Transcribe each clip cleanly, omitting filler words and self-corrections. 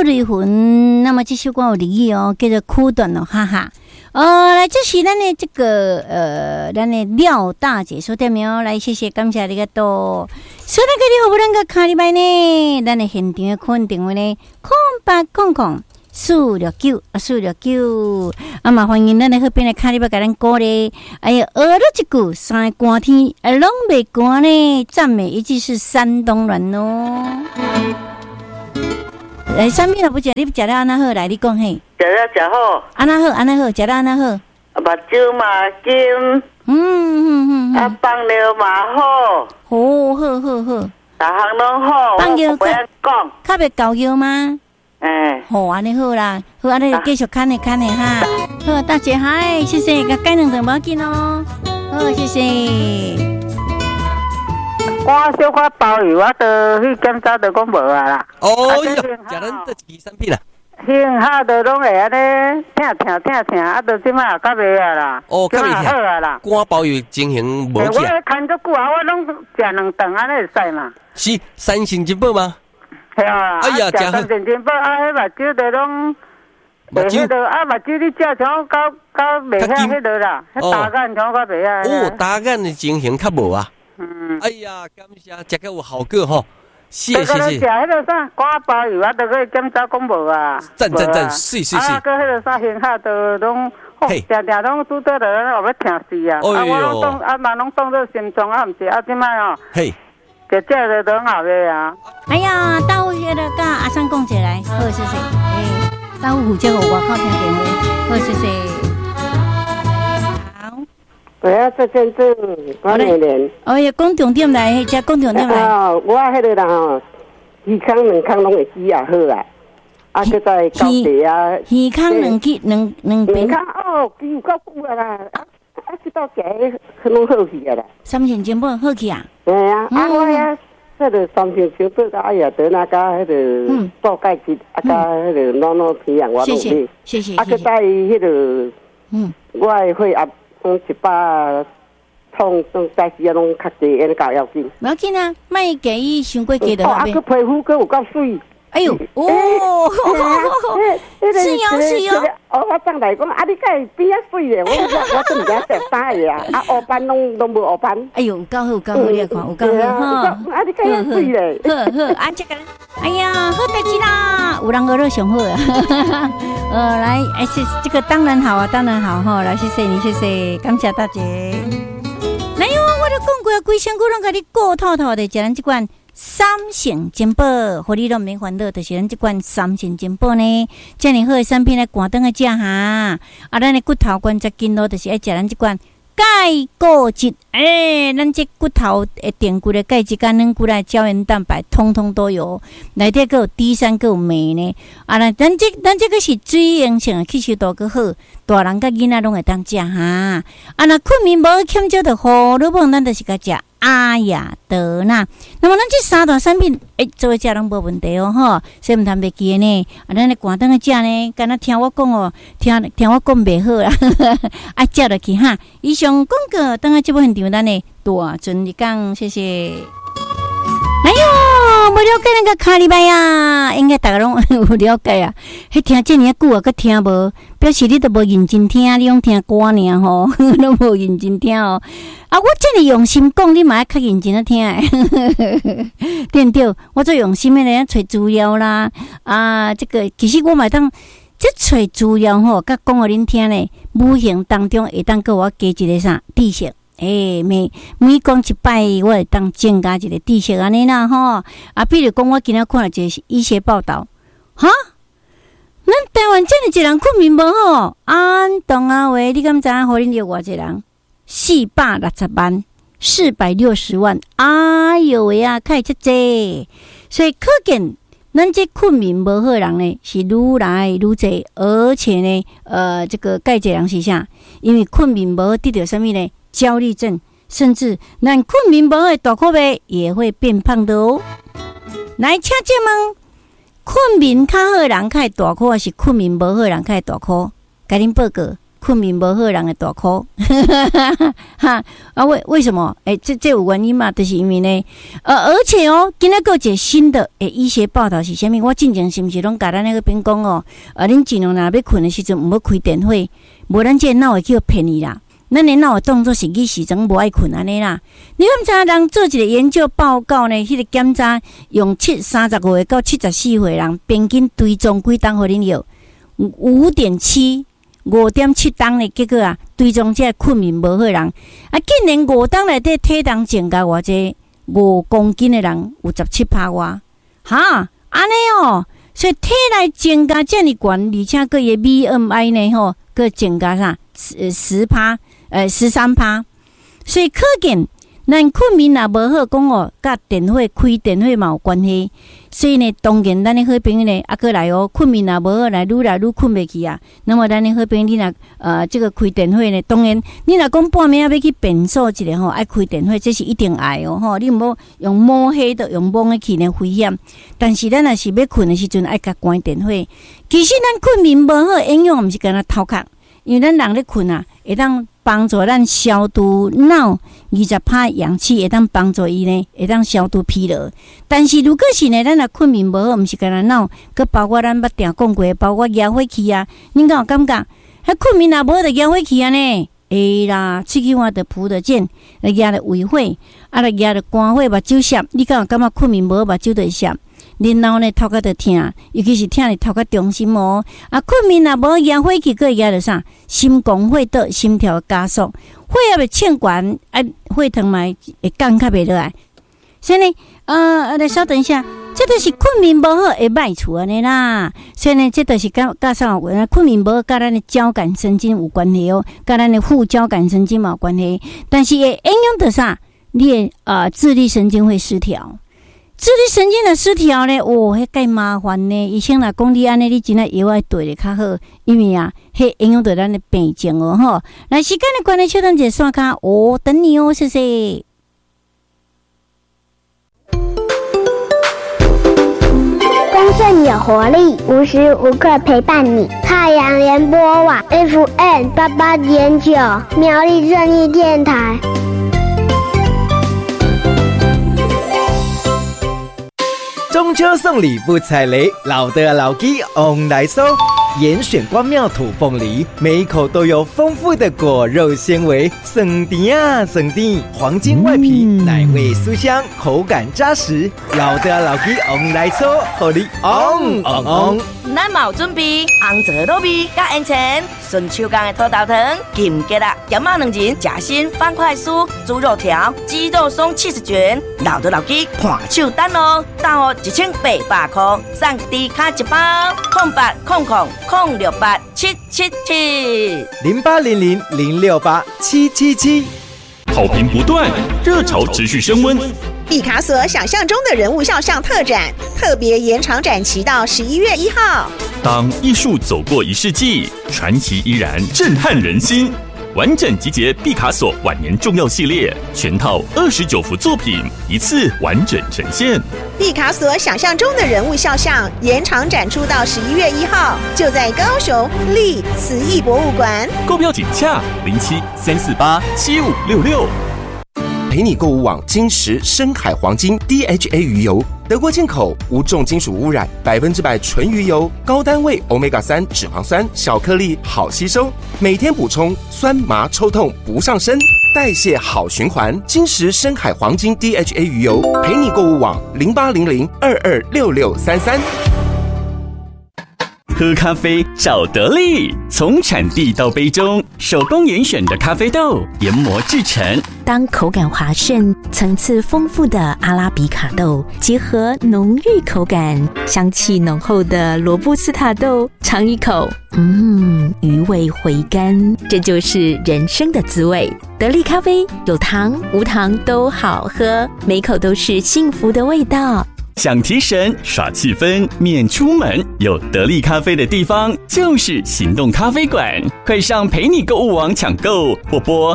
离魂，那么这首歌有离语哦，叫做苦短哦，哈哈。来，这是咱的这个咱的廖大姐说点名，来谢谢感谢你个多。所以个你好不能个卡里拜呢？咱的现场的肯定呢，0800-469-469。嘛欢迎咱的那边的卡里拜给咱歌咧。哎呀，学了一句三个寒天，拢袂寒呢。赞美一句是山东人哦。产品也不食，你食了安那好？来，你讲嘿。 食了食好。 安那好，安那好，食了安那好。 目睭嘛金。放尿嘛好。 好。逐项拢好。 放尿不要讲。 较袂搞腰吗？好，安尼好啦，好，安尼就继续看呢哈。好，大姐嗨，谢谢，甲改两顿无要紧哦。好，谢谢。 我小可包邮，我都去检查，都讲无啊啦。 哦哟，食咱这几产品啦。 幸好都拢会安尼疼，啊，都即摆也较袂啊啦。 哦，较袂好啊啦。 肝包邮情形无起。 我看足久啊，我拢食两顿安尼会使嘛。 是三成金宝吗？ 系啊。 哎呀， 食三成金宝啊，迄目睭都拢。目睭都啊，目睭你食像到袂遐迄落啦，迄大眼像到袂遐。 哦，大眼的情形较无啊。哎呀，感谢，食个有效果吼，谢谢。食迄个啥瓜包油啊，都可以检查讲无啊。 赞，是。 啊，个迄个啥幸好都拢，常拢拄到着，后要疼死啊。啊，我拢当嘛拢当做心脏啊，毋是啊，即摆哦。 嘿。 就食着都好个啊。 哎呀，到迄个甲阿三讲起来，好谢谢。到负责有外口听电话，好谢谢。 我要做见证，我年。 哦呀，讲重点来，只讲重点来。 我迄个人吼，鱼康两康拢会煮也好啊。啊，佮再高地啊。 鱼康两边。 康哦，煮有够久啊啦！啊，去到家拢好去啊啦。 三成金宝好去啊？ 对啊，我呀，迄个三成金宝，哎呀，得那甲迄个做钙质，啊，甲迄个暖皮啊，我拢去。 谢谢。 啊，佮再迄个，我的血压。100痛，但是拢较济，安尼搞要紧。 不要紧啊，莫给伊伤过低的。 啊，佮皮肤佮有够水。 哎呦，是哟。 我上来讲，啊，你介变啊水咧？我真唔知食啥个啊！啊，黑斑拢无黑斑。 哎呦，有够好，你看有够好哈！ 啊，你介啊水咧？ 好，啊这个，哎呀，好代志啦，有人学了上好啊！来，是这个当然好啊，当然好哈！来，谢谢你，谢谢，感谢大姐。来哟，我都讲过啊，规身躯拢甲你顾透透的，食咱这款。三成金宝，互你拢免烦恼，就是咱这款三成金宝呢，遮尔好的产品来赶灯个食哈。啊，咱的骨头关节筋络，就是爱食咱这款钙固质。咱这骨头的电骨的钙质、跟软骨的胶原蛋白，通通都有。内底还有 D3，还有镁呢。啊，咱这个是水溶性的，吸收度更好，大人甲囡仔拢会当食哈。啊，那困眠无欠少的胡萝卜，咱就是甲食。阿雅德纳，那么咱这三大产品，做伙食拢无问题哦，吼，所以毋通袂记呢。啊，咱咧赶灯个食呢，敢若听我讲哦，听我讲袂好啦，啊，食落去哈。以上广告，等下节目现场咱的大尊你讲，谢谢。哎哟，无了解那个卡里拜啊，应该大家拢有了解啊。迄听这么久啊，佮听无，表示你都无认真听，你拢听歌尔吼，拢无认真听哦。啊，我这么用心讲，你嘛要较认真啊听诶，对不对？我最用心的咧找资料啦，啊，这个其实我嘛当这找资料吼，甲讲互恁听咧，无形当中会当给我加一个啥知识。每讲一摆，我会当增加一个知识安尼啦吼。啊，比如讲，我今仔看了一个医学报道，哈，咱台湾真的一人困眠无好，安东啊喂，你敢知影？互恁有偌济人？460万，460万，哎呦喂啊，开遮济，所以可见咱这困眠无好人呢是愈来愈济，而且呢，这个介济人是啥？因为困眠无好，得到什么呢？焦虑症，甚至咱困眠无好的大口妹也会变胖的哦。来，请问问，困眠较好的人较大口，还是困眠无好的人较大口？甲恁报告， 困眠无好人的大哭，哈啊为什么？这有原因嘛？就是因为呢，而且今仔个一个新的医学报道是啥物？我之前是毋是拢甲咱那个边讲恁尽量若要困的时阵，毋要开电火，无咱这脑会叫骗你啦。咱的脑的动作是去时阵无爱困安尼啦。你敢知人做一个研究报告呢？迄个检查用35岁到74岁人平均追踪几档互恁药5.7档的结果啊，追踪这困眠无好人啊，竟然5档内底体重增加偌济5公斤的人有17%哇！哈，安尼所以体内增加这么悬，而且个伊 BMI 呢个增加啥13%，所以可见咱困眠也无好讲甲电火开电火嘛有关系。所以呢，当然咱的好朋友呢，过来困眠也无好，来愈困袂去啊。那么咱的好朋友，你若这个开电火呢，当然你若讲半暝要去便所一下爱开电火，这是一定爱你毋好用摸黑的用蒙的去呢危险。但是咱若是要困的时阵，爱甲关电火。其实咱困眠无好，影响毋是干那头壳，因为咱人咧困啊，会当帮助咱消除脑20%氧气，会当帮助伊呢，会当消除疲劳。但是如果是呢，咱若困眠无好，毋是干那脑，佮包括咱捌定讲过，包括压火气啊，恁敢有感觉？困眠也无好就压火气啊呢？会啦，喙齿我着扑得见，压了胃火，压了肝火、目睭涩。你敢有感觉困眠无好，目睭就会涩？然后呢，头壳就痛，尤其是痛的头壳中心困眠也无压火气，佮压着啥？心功会倒，心跳加速，血压会欠悬，血糖嘛会降较袂落来。所以呢，来稍等一下，这都是困眠无好会歹处安尼啦。所以呢，这都是甲啥有关？困眠无好，甲咱的交感神经有关系甲咱的副交感神经嘛有关系。但是会影响到啥？你的自律神经会失调。自律神经的失调呢，迄介麻烦呢。医生若讲你安尼，你真诶药要对咧较好，因为迄影响到咱的病情来，时间的关系，稍等一下刷卡等你谢谢。 丰盛有活力，无时无刻陪伴你。太阳联播网 FM88.9，苗栗正义电台。 中秋送礼不踩雷，老的老鸡翁来收。严选光妙土凤梨，每一口都有丰富的果肉纤维，酸甜啊酸甜，黄金外皮，奶味酥香，口感扎实。老的老鸡翁来收，互你翁翁翁。 咱嘛有准备红枣糯米甲烟肠，顺手工的土豆汤、金桔啊、咸肉两仁、夹心方块酥、猪肉条、鸡肉松70卷，老的老鸡看手单到1800块，送低卡一包，0800-06777，0800-068-777， 好评不断，热潮持续升温。 毕卡索想象中的人物肖像特展，特别延长展期到11月1号。 当艺术走过1世纪，传奇依然震撼人心。完整集结毕卡索晚年重要系列，全套29幅作品，一次完整呈现。 毕卡索想象中的人物肖像延长展出到11月1号，就在高雄立慈艺博物馆。 购票请洽07-348-7566。 陪你购物网金石深海黄金 DHA 鱼油，德国进口，无重金属污染，100%纯鱼油，高单位 Omega-3 脂肪酸，小颗粒，好吸收，每天补充，酸麻抽痛不上身，代谢好循环。金石深海黄金 DHA 鱼油，陪你购物网0800-226633。 喝咖啡找得力，从产地到杯中，手工严选的咖啡豆研磨制成。 当口感滑顺、层次丰富的阿拉比卡豆结合浓郁口感、香气浓厚的罗布斯塔豆，尝一口，余味回甘，这就是人生的滋味。得力咖啡有糖无糖都好喝，每口都是幸福的味道。 想提神耍气氛免出门，有得力咖啡的地方就是行动咖啡馆，快上陪你购物网抢购，或拨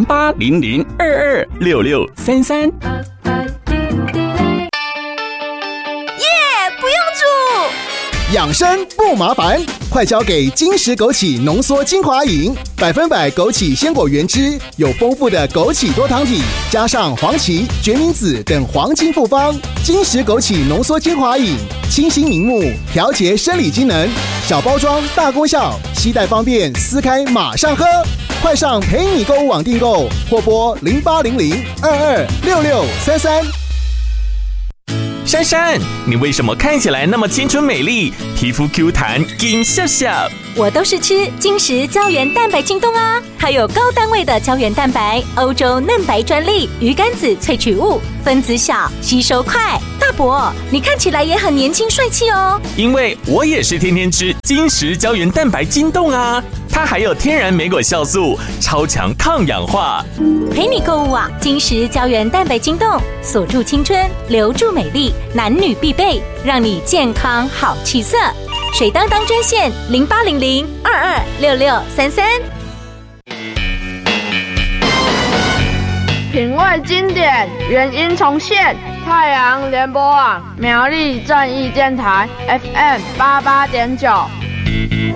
0800-226633。 不用煮， 养生不麻烦，快交给金石枸杞浓缩精华饮，100%枸杞鲜果原汁，有丰富的枸杞多糖体，加上黄芪、决明子等黄金复方。金石枸杞浓缩精华饮，清新明目，调节生理机能，小包装大功效，携带方便，撕开马上喝。快上陪你购物网订购，或拨0800226633。 珊珊，你为什么看起来那么青春美丽，皮肤 Q 弹，金笑笑？ 我都是吃金石胶原蛋白晶冻啊，它有高单位的胶原蛋白，欧洲嫩白专利，鱼肝子萃取物，分子小，吸收快。大伯，你看起来也很年轻帅气哦。 因为我也是天天吃金石胶原蛋白晶冻啊，它还有天然莓果酵素，超强抗氧化。 陪你购物网，金石胶原蛋白晶冻，锁住青春，留住美丽，男女必备，让你健康好气色。水当当专线0800226633。 品味经典，原音重现。太阳联播网苗栗正义电台 FM88.9。